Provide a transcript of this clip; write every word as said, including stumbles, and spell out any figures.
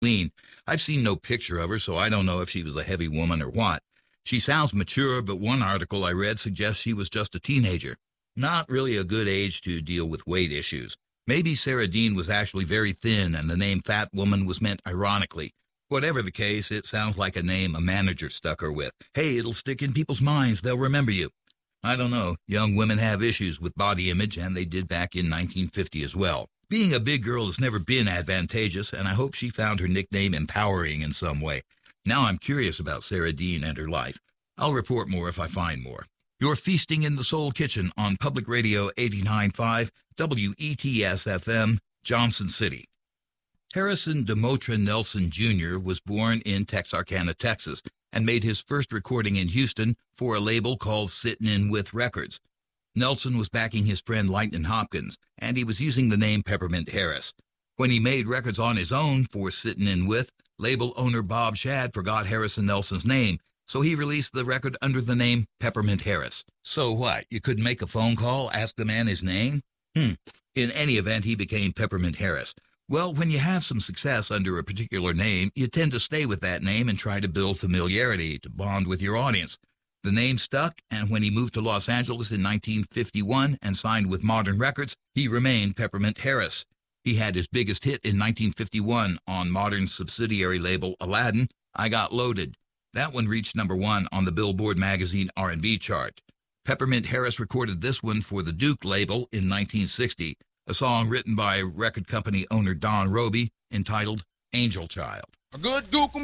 Lean. I've seen no picture of her, so I don't know if she was a heavy woman or what. She sounds mature, but one article I read suggests she was just a teenager. Not really a good age to deal with weight issues. Maybe Sarah Dean was actually very thin and the name Fat Woman was meant ironically. Whatever the case, it sounds like a name a manager stuck her with. Hey, it'll stick in people's minds. They'll remember you. I don't know. Young women have issues with body image, and they did back in nineteen fifty as well. Being a big girl has never been advantageous, and I hope she found her nickname empowering in some way. Now I'm curious about Sarah Dean and her life. I'll report more if I find more. You're feasting in the Soul Kitchen on Public Radio eighty-nine point five, W E T S F M, Johnson City. Harrison Demotra Nelson Junior was born in Texarkana, Texas, and made his first recording in Houston for a label called Sittin' In With Records. Nelson was backing his friend Lightnin' Hopkins, and he was using the name Peppermint Harris. When he made records on his own for Sittin' In With, label owner Bob Shad forgot Harrison Nelson's name, so he released the record under the name Peppermint Harris. So what, you couldn't make a phone call, ask the man his name? Hmm. In any event, he became Peppermint Harris. Well, when you have some success under a particular name, you tend to stay with that name and try to build familiarity, to bond with your audience. The name stuck, and when he moved to Los Angeles in nineteen fifty-one and signed with Modern Records, he remained Peppermint Harris. He had his biggest hit in nineteen fifty-one on Modern's subsidiary label Aladdin, I Got Loaded. That one reached number one on the Billboard magazine R and B chart. Peppermint Harris recorded this one for the Duke label in nineteen sixty, a song written by record company owner Don Roby entitled Angel Child. A good Duke